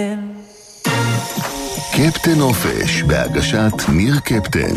קפטן אופש, בהגשת ניר קפטן.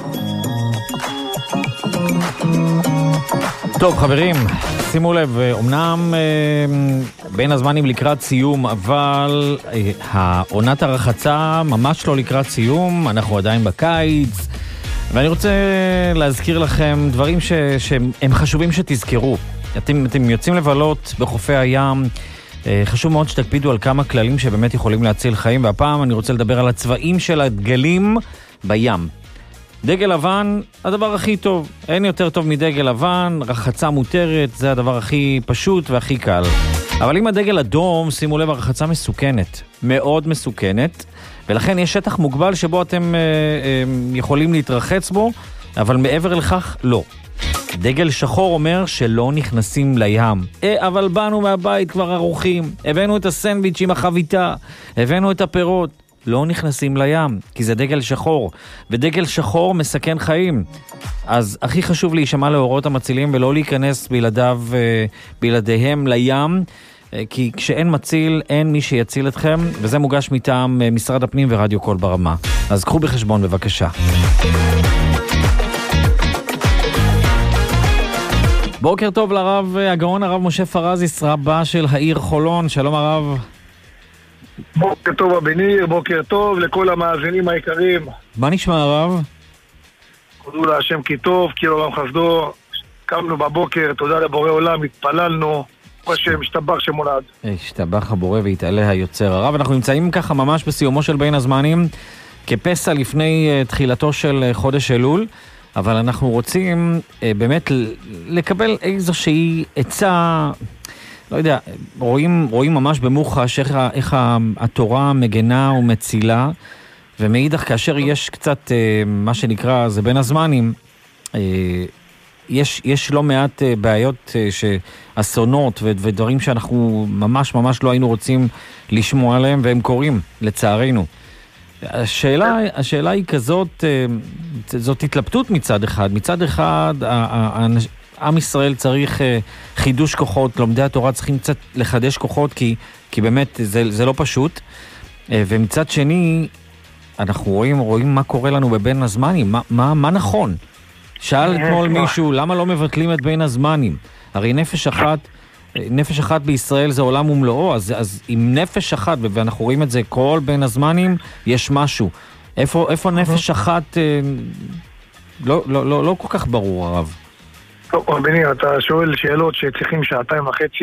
טוב חברים, שימו לב, אמנם בין הזמנים לקראת סיום, אבל העונת הרחצה ממש לא לקראת סיום, אנחנו עדיין בקיץ, ואני רוצה להזכיר לכם דברים שהם חשובים שתזכרו. אתם יוצאים לבלות בחופי הים, חשוב מאוד שתקפידו על כמה כללים שבאמת יכולים להציל חיים, והפעם אני רוצה לדבר על הצבעים של הדגלים בים. דגל לבן, הדבר הכי טוב. אין יותר טוב מדגל לבן, רחצה מותרת, זה הדבר הכי פשוט והכי קל. אבל אם הדגל אדום, שימו לב, הרחצה מסוכנת. מאוד מסוכנת. ולכן יש שטח מוגבל שבו אתם יכולים להתרחץ בו, אבל מעבר לכך, לא. דגל שחור אומר שלא נכנסים לים. אבל באנו מהבית כבר ערוכים. הבאנו את הסנדוויץ' עם החביתה. הבאנו את הפירות. לא נכנסים לים, כי זה דגל שחור, ודגל שחור מסכן חיים. אז הכי חשוב להישמע להוראות המצילים ולא להיכנס בלעדיהם לים, כי כשאין מציל, אין מי שיציל אתכם, וזה מוגש מטעם משרד הפנים ורדיו קול ברמה. אז קחו בחשבון בבקשה. בוקר טוב לרב הגאון הרב משה פרזיס, רבה של העיר חולון. שלום הרב. בוקר טוב אבניר, בוקר טוב לכל המאזינים היקרים. מה נשמע הרב? תודו להשם כי טוב, כי עולם חסדו. קמנו בבוקר, תודה לבורא עולם, התפללנו, השם השתבח שמולד. השתבח הבורא והתעלה היוצר. הרב, אנחנו נמצאים ככה ממש בסיומו של בין הזמנים, כפסע לפני תחילתו של חודש אלול, אבל אנחנו רוצים באמת לקבל איזושהי עצה, לא יודע, רואים ממש במוחש איך התורה מגנה ומצילה, ומאידך כאשר יש קצת מה שנקרא, זה בין הזמנים, יש לא מעט בעיות, אסונות ודברים שאנחנו ממש ממש לא היינו רוצים לשמוע עליהם, והם קורים, לצערנו. השאלה היא כזאת, זאת התלבטות מצד אחד, עם ישראל צריך חידוש כוחות, לומדי התורה צריכים קצת לחדש כוחות, כי באמת זה לא פשוט. ומצד שני, אנחנו רואים מה קורה לנו בבין הזמנים, מה נכון? שאל אתמול מישהו, למה לא מבטלים את בין הזמנים? הרי נפש אחת בישראל זה עולם ומלואו, אז עם נפש אחת, ואנחנו רואים את זה כל בין הזמנים, יש משהו. איפה נפש אחת, לא כל כך ברור הרב. טוב, בני, אתה שואל שאלות שצריכים 2.5,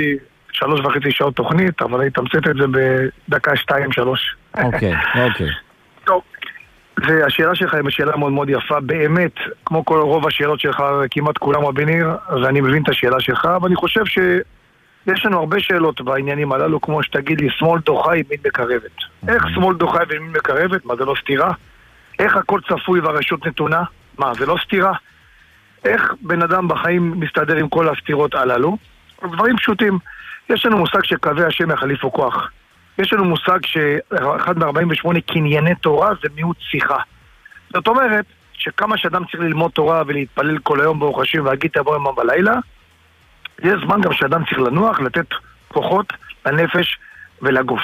3.5 שעות תוכנית, אבל אני תמצאת את זה בדקה 2-3. אוקיי. טוב, והשאלה שלך היא שאלה מאוד מאוד יפה, באמת, כמו כל רוב השאלות שלך, כמעט כולם הבניר, ואני מבין את השאלה שלך, אבל אני חושב שיש לנו הרבה שאלות בעניינים הללו, כמו שתגיד לי, שמאל דוחה ימין מקרבת. איך שמאל דוחה וימין מקרבת? מה, זה לא סתירה? איך הכל צפוי והרשות נתונה? מה, זה לא סתירה? איך בן אדם בחיים מסתדר עם כל הסתירות הללו? דברים פשוטים. יש לנו מושג שקווי השם יחליפו כוח. יש לנו מושג שאחד מ-48 קנייני תורה זה מיעוט שיחה. זאת אומרת שכמה שאדם צריך ללמוד תורה ולהתפלל כל היום ברוך השם ולהגיד תבוא יום בלילה, יש זמן גם שאדם צריך לנוח, לתת כוחות לנפש ולגוף.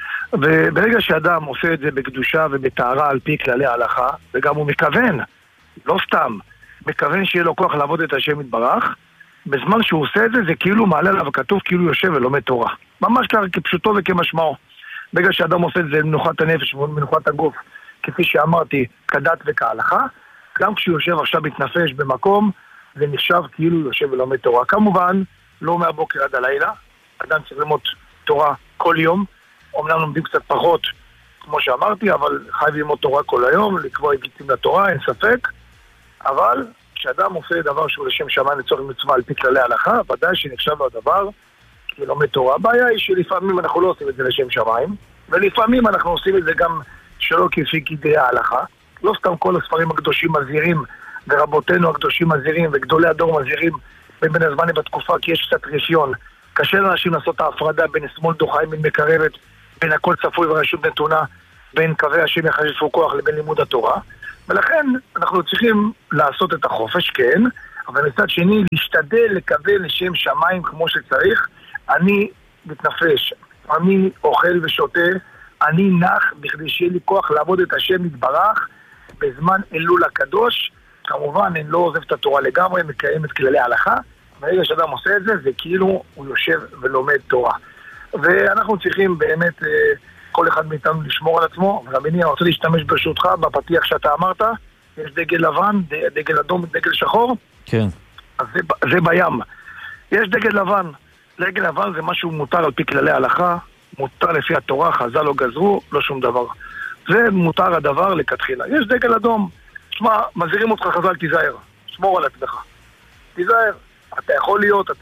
וברגע שאדם עושה את זה בקדושה ובטהרה על פי כללי ההלכה, וגם הוא מכוון, לא סתם, מכוון שיהיה לו כוח לעבוד את השם יתברך, בזמן שהוא עושה את זה, זה כאילו מעלה עליו כתוב כאילו יושב ולומד תורה. ממש ככה כפשוטו וכמשמעו. ברגע שאדם עושה את זה מנוחת הנפש ומנוחת הגוף, כפי שאמרתי, כדת וכהלכה, גם כשהוא יושב עכשיו מתנפש במקום, זה נחשב כאילו יושב ולומד תורה. כמובן, לא מהבוקר עד הלילה, אדם צריך ללמוד תורה כל יום, אומנם לומדים קצת פחות, כמו שאמרתי, אבל חייב ללמוד תורה כל היום, לקבוע היבטים לתורה, אין ספק, אבל כשאדם עושה דבר שהוא לשם שמיים לצורך מצווה על פי כללי ההלכה, ודאי שנחשב לו הדבר כלומד תורה. הבעיה היא שלפעמים אנחנו לא עושים את זה לשם שמיים, ולפעמים אנחנו עושים את זה גם שלא כפי כדי ההלכה. לא סתם כל הספרים הקדושים מזהירים, ורבותינו הקדושים מזהירים, וגדולי הדור מזהירים בין הזמנים בתקופה, כי יש קצת רפיון. קשה לאנשים לעשות את ההפרדה בין שמאל דוחה ימין מקרבת, בין הכל צפוי ורשות נתונה, בין קווי השם יחליפו כוח לבין לימוד התורה. ולכן אנחנו צריכים לעשות את החופש, כן, אבל מצד שני להשתדל לקבל לשם שמיים כמו שצריך. אני מתנפש, אני אוכל ושותה אני נח בכדי שיהיה לי כוח לעבוד את השם יתברך בזמן אלול הקדוש. כמובן, אני לא עוזב את התורה לגמרי, מקיים את כללי ההלכה. ברגע שאדם עושה את זה, זה כאילו הוא יושב ולומד תורה. ואנחנו צריכים באמת, כל אחד מאיתנו לשמור על עצמו. רביני, אני רוצה להשתמש ברשותך בפתיח שאתה אמרת, יש דגל לבן, דגל אדום, דגל שחור. כן. אז זה בים. יש דגל לבן. דגל לבן זה משהו מותר על פי כללי ההלכה, מותר לפי התורה, חז"ל לא גזרו, לא שום דבר. זה מותר הדבר לכתחילה. יש דגל אדום. שמע, מזהירים אותך חז"ל, תיזהר. שמור על עצמך. תיזהר. אתה יכול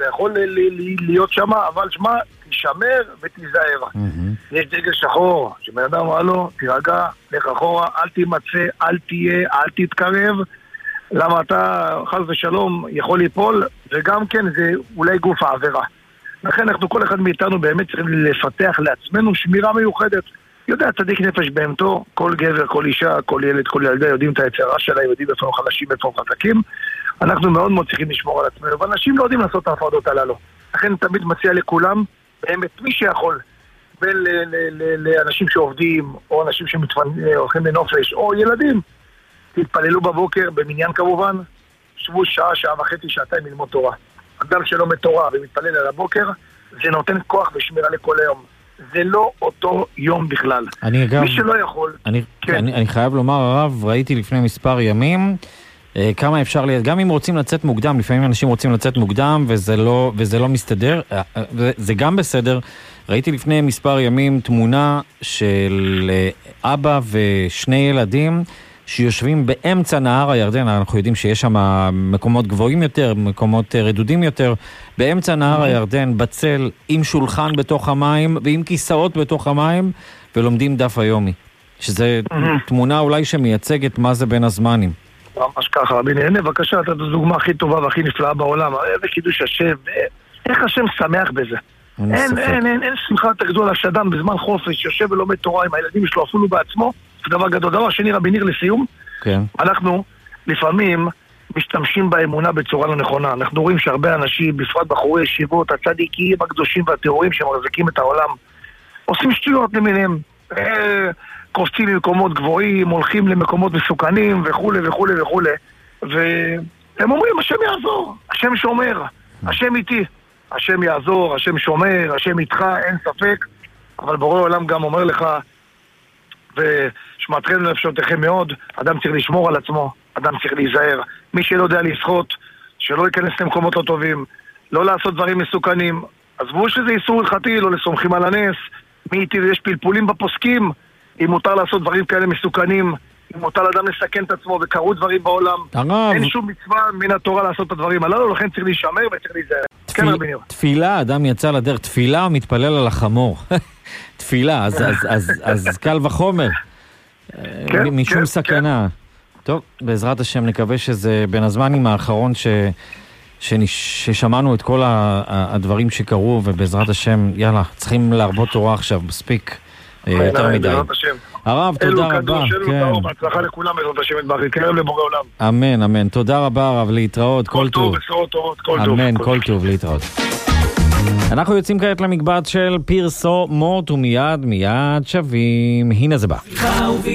להיות שם, אבל שמע, תשמר ותיזהר. יש דגל שחור, שבן אדם אמר לו, תירגע, לך אחורה, אל תימצא, אל תהיה, אל תתקרב, למה אתה חס ושלום יכול ליפול, וגם כן זה אולי גוף העבירה. לכן אנחנו כל אחד מאיתנו באמת צריכים לפתח לעצמנו שמירה מיוחדת. יודע, צדיק נפש בהמתו, כל גבר, כל אישה, כל ילד, כל ילדה יודעים את היצירה שלה, יודעים איפה הם חלשים, איפה הם חזקים. אנחנו מאוד מאוד צריכים לשמור על עצמנו, ואנשים לא יודעים לעשות את ההפרדות הללו. לכן תמיד מציע לכולם, באמת מי שיכול, בין לאנשים שעובדים, או אנשים שהולכים לנופש, או ילדים, תתפללו בבוקר, במניין כמובן, שבו שעה, שעה וחצי, שעתיים ללמוד תורה. אדם שלומד תורה ומתפלל על הבוקר, זה נותן כוח ושמירה לכל היום. זה לא אותו יום בכלל. מי שלא יכול... אני חייב לומר, הרב, ראיתי לפני מספר ימים, כמה אפשר גם אם רוצים לצאת מוקדם, לפעמים אנשים רוצים לצאת מוקדם וזה לא מסתדר, זה גם בסדר. ראיתי לפני מספר ימים תמונה של אבא ושני ילדים שיושבים באמצע נהר הירדן. אנחנו יודעים שיש שם מקומות גבוהים יותר, מקומות רדודים יותר, באמצע נהר הירדן, בצל, עם שולחן בתוך המים ועם כיסאות בתוך המים, ולומדים דף היומי. שזה תמונה אולי שמייצגת מה זה בין הזמנים. ממש ככה, רביני, הנה בבקשה, אתה דוגמה הכי טובה והכי נפלאה בעולם. איזה קידוש השם, איך השם שמח בזה? אין שמחה תגדול השדם בזמן חופש, יושב ולומד תורה עם הילדים שלו, אפילו בעצמו, זה דבר גדול. דבר שני, רבי ניר, לסיום, אנחנו לפעמים משתמשים באמונה בצורה לא נכונה. אנחנו רואים שהרבה אנשים, בפרט בחורי ישיבות, הצדיקים, הקדושים והטהורים שמחזיקים את העולם, עושים שטויות למיניהם, קופצים ממקומות גבוהים, הולכים למקומות מסוכנים וכו' וכו' וכו', והם אומרים, השם יעזור, השם שומר, השם איתי, השם יעזור, השם שומר, השם איתך, אין ספק, אבל בורא עולם גם אומר לך, ושמעתכם לנפשותיכם מאוד, אדם צריך לשמור על עצמו, אדם צריך להיזהר. מי שלא יודע לשחות, שלא ייכנס למקומות לא טובים, לא לעשות דברים מסוכנים. עזבו שזה איסור הלכתי, לא לסומכים על הנס. מי איתי ויש פלפולים בפוסקים, אם מותר לעשות דברים כאלה מסוכנים, אם מותר לאדם לסכן את עצמו, וקרו דברים בעולם. אין שום מצווה מן התורה לעשות את הדברים הללו, לכן צריך להישמר וצריך להיזהר. כן, רבי ניר. תפילה, אדם יצא לדרך, תפילה או מתפלל על החמור? תפילה, אז קל וחומר. משום סכנה. טוב, בעזרת השם נקווה שזה בין הזמנים האחרון ששמענו את כל הדברים שקרו, ובעזרת השם, יאללה, צריכים להרבות תורה עכשיו, מספיק יותר מדי. הרב, תודה רבה. בהצלחה לכולם, בעזרת השם יתברך, יתקרב לבורא עולם. אמן, אמן. תודה רבה, הרב, להתראות, כל טוב. בשורות טובות, כל טוב. אמן, כל טוב, להתראות. אנחנו יוצאים כעת למקבץ של פרסומות, ומיד שווים. הנה זה בא.